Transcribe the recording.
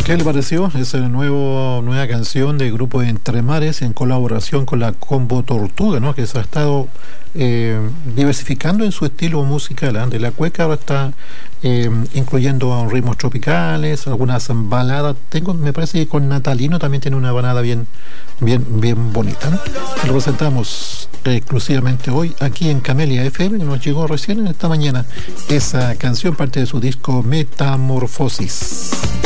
¿Qué le pareció? Es la nueva canción del grupo de Entre Mares en colaboración con la Combo Tortuga, ¿no? Que se ha estado diversificando en su estilo musical. De la cueca ahora está incluyendo ritmos tropicales, algunas baladas. Me parece que con Natalino también tiene una balada bien bonita, ¿no? Lo presentamos exclusivamente hoy aquí en Camelia FM, que nos llegó recién en esta mañana. Esa canción parte de su disco Metamorfosis.